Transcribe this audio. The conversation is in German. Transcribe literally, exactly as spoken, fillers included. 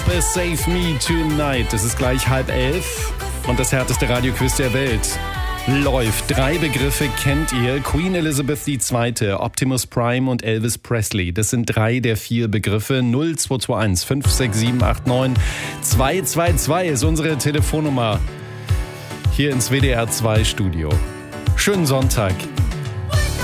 Elvis, Save Me Tonight. Es ist gleich halb elf und das härteste Radioquiz der Welt läuft. Drei Begriffe kennt ihr. Queen Elizabeth die Zweite, Optimus Prime und Elvis Presley. Das sind drei der vier Begriffe. null zwei zwei eins fünf sechs sieben acht neun zwei zwei zwei ist unsere Telefonnummer hier ins W D R zwei Studio. Schönen Sonntag.